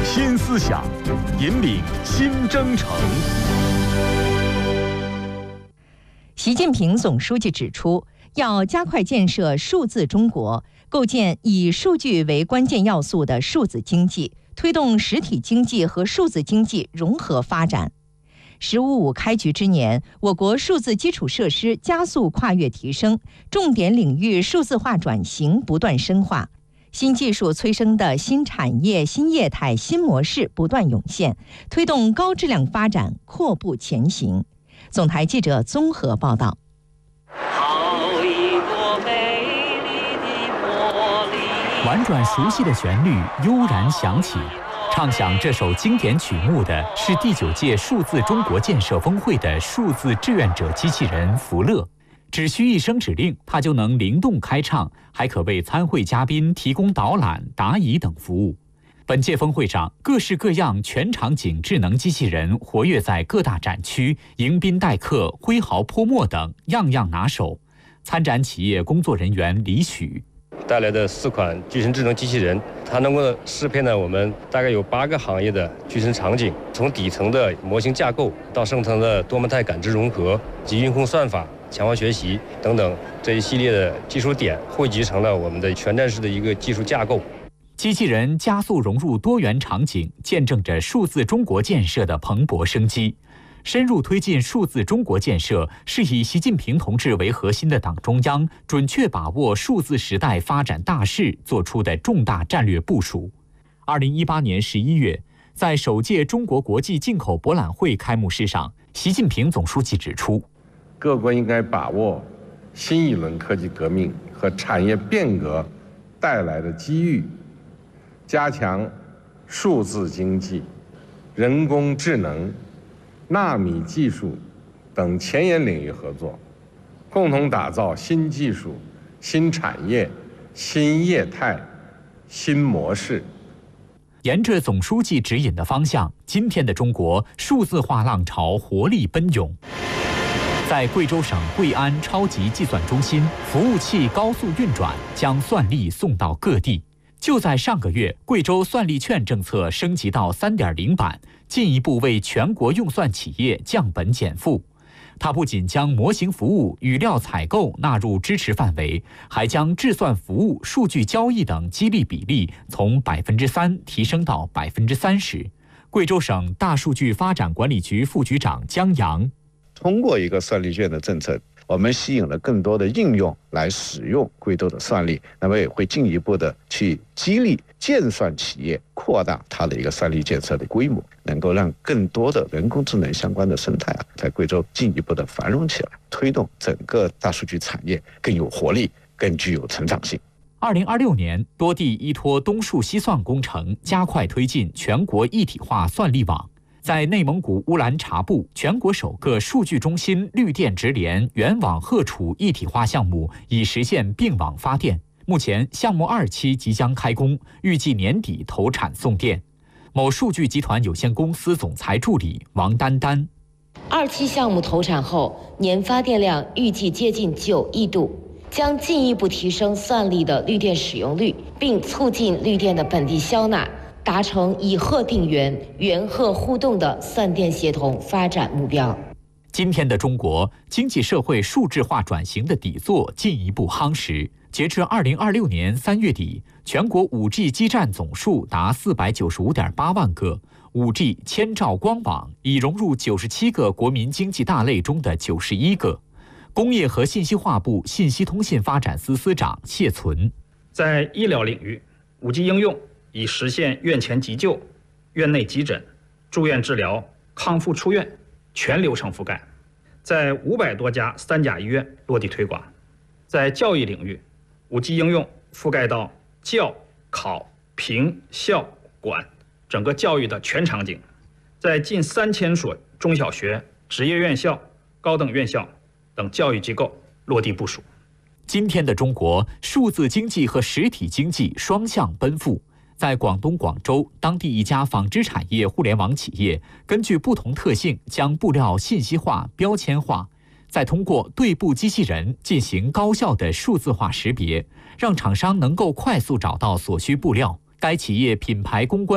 新思想，引领新征程。 习近平总书记指出，要加快建设数字中国，构建以数据为关键要素的数字经济，推动实体经济和数字经济融合发展。“十五五”开局之年，我国数字基础设施加速跨越提升，重点领域数字化转型不断深化，新技术催生的新产业、新业态、新模式不断涌现，推动高质量发展阔步前行。总台记者综合报道。 婉转熟悉的旋律悠然响起，唱响这首经典曲目的是第9届数字中国建设峰会的数字志愿者机器人福乐，只需一声指令，它就能灵动开唱，还可为参会嘉宾提供导览、答疑等服务。本届峰会上，各式各样全场景智能机器人活跃在各大展区，迎宾待客、挥毫泼墨等，样样拿手。参展企业工作人员李许带来的4款具身智能机器人，它能够适配呢我们大概有8个行业的具身场景，从底层的模型架构到上层的多模态感知融合及运控算法、强化学习等等这一系列的技术点，汇集成了我们的全站式的一个技术架构。 机器人加速融入多元场景，见证着数字中国建设的蓬勃生机。深入推进数字中国建设，是以习近平同志为核心的党中央准确把握数字时代发展大势做出的重大战略部署。2018年11月，在首届中国国际进口博览会开幕式上，习近平总书记指出， 各国应该把握新一轮科技革命和产业变革带来的机遇，加强数字经济、人工智能、纳米技术等前沿领域合作，共同打造新技术、新产业、新业态、新模式。 沿着总书记指引的方向，今天的中国数字化浪潮活力奔涌。在贵州省贵安超级计算中心，服务器高速运转，将算力送到各地。就在上个月，贵州算力券政策升级到3.0版，进一步为全国用算企业降本减负。它不仅将模型服务、语料采购纳入支持范围，还将制算服务、数据交易等激励比例从3%提升到30%。贵州省大数据发展管理局副局长江阳， 通过一个算力券的政策，我们吸引了更多的应用来使用贵州的算力，那么也会进一步的去激励建算企业扩大它的一个算力建设的规模，能够让更多的人工智能相关的生态在贵州进一步的繁荣起来，推动整个大数据产业更有活力，更具有成长性。 2026年，多地依托东数西算工程，加快推进全国一体化算力网。在内蒙古乌兰察布，全国首个数据中心绿电直连原网荷储一体化项目已实现并网发电。目前，项目2期即将开工，预计年底投产送电。某数据集团有限公司总裁助理王丹丹 ，2期项目投产后，年发电量预计接近9亿度，将进一步提升算力的绿电使用率，并促进绿电的本地消纳，达成以荷定源、源荷互动的算电协同发展目标。 今天的中国经济社会数字化转型的底座进一步夯实。截至2026年3月底，全国5G 基站总数达495.8万个，5G 千兆光网已融入97个国民经济大类中的91个。工业和信息化部信息通信发展司司长谢存， 在医疗领域，5G 应用已实现院前急救、院内急诊、住院治疗、康复出院全流程覆盖，在500多家3甲医院落地推广。在教育领域，5G 应用覆盖到教、考、评、校、管整个教育的全场景，在近3000所中小学、职业院校、高等院校等教育机构落地部署。 今天的中国，数字经济和实体经济双向奔赴。在广东广州，当地一家纺织产业互联网企业根据不同特性，将布料信息化、标签化，再通过对布机器人进行高效的数字化识别，让厂商能够快速找到所需布料。该企业品牌公关